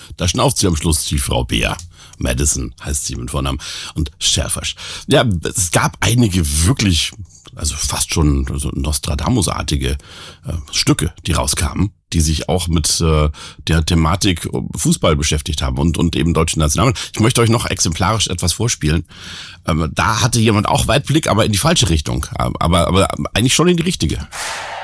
Da schnauft sie am Schluss, die Frau Bär. Madison heißt sie mit Vornamen. Und Scherfasch. Ja, es gab einige wirklich, also fast schon so Nostradamus-artige Stücke, die rauskamen, die sich auch mit der Thematik Fußball beschäftigt haben und eben deutschen Nationalmannschaft. Ich möchte euch noch exemplarisch etwas vorspielen. Da hatte jemand auch Weitblick, aber in die falsche Richtung. Aber eigentlich schon in die richtige.